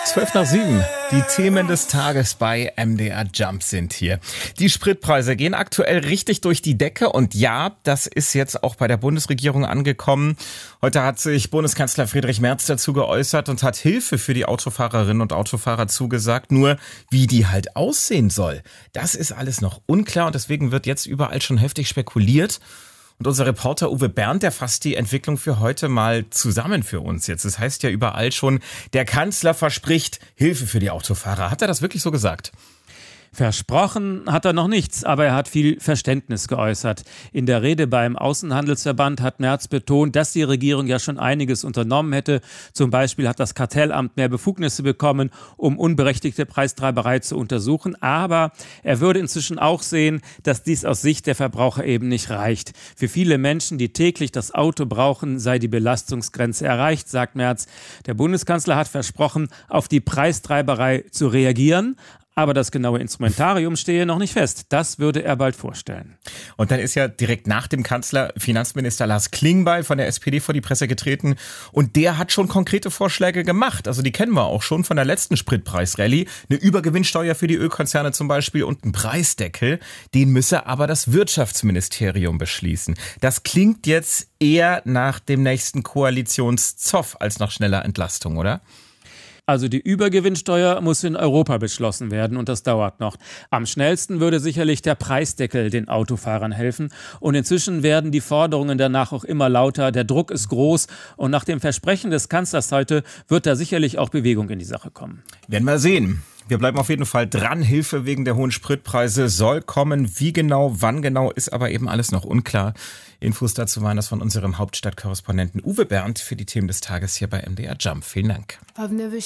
12:07. Die Themen des Tages bei MDR Jump sind hier. Die Spritpreise gehen aktuell richtig durch die Decke und ja, das ist jetzt auch bei der Bundesregierung angekommen. Heute hat sich Bundeskanzler Friedrich Merz dazu geäußert und hat Hilfe für die Autofahrerinnen und Autofahrer zugesagt. Nur wie die halt aussehen soll, das ist alles noch unklar und deswegen wird jetzt überall schon heftig spekuliert. Und unser Reporter Uwe Bernd, der fasst die Entwicklung für heute mal zusammen für uns jetzt. Es heißt ja überall schon, der Kanzler verspricht Hilfe für die Autofahrer. Hat er das wirklich so gesagt? Versprochen hat er noch nichts, aber er hat viel Verständnis geäußert. In der Rede beim Außenhandelsverband hat Merz betont, dass die Regierung ja schon einiges unternommen hätte. Zum Beispiel hat das Kartellamt mehr Befugnisse bekommen, um unberechtigte Preistreiberei zu untersuchen. Aber er würde inzwischen auch sehen, dass dies aus Sicht der Verbraucher eben nicht reicht. Für viele Menschen, die täglich das Auto brauchen, sei die Belastungsgrenze erreicht, sagt Merz. Der Bundeskanzler hat versprochen, auf die Preistreiberei zu reagieren. Aber das genaue Instrumentarium stehe noch nicht fest. Das würde er bald vorstellen. Und dann ist ja direkt nach dem Kanzler Finanzminister Lars Klingbeil von der SPD vor die Presse getreten. Und der hat schon konkrete Vorschläge gemacht. Also die kennen wir auch schon von der letzten Spritpreisrallye. Eine Übergewinnsteuer für die Ölkonzerne zum Beispiel und ein Preisdeckel. Den müsse aber das Wirtschaftsministerium beschließen. Das klingt jetzt eher nach dem nächsten Koalitionszoff als nach schneller Entlastung, oder? Also die Übergewinnsteuer muss in Europa beschlossen werden und das dauert noch. Am schnellsten würde sicherlich der Preisdeckel den Autofahrern helfen. Und inzwischen werden die Forderungen danach auch immer lauter. Der Druck ist groß und nach dem Versprechen des Kanzlers heute wird da sicherlich auch Bewegung in die Sache kommen. Werden wir sehen. Wir bleiben auf jeden Fall dran. Hilfe wegen der hohen Spritpreise soll kommen. Wie genau, wann genau, ist aber eben alles noch unklar. Infos dazu waren das von unserem Hauptstadtkorrespondenten Uwe Bernd für die Themen des Tages hier bei MDR Jump. Vielen Dank.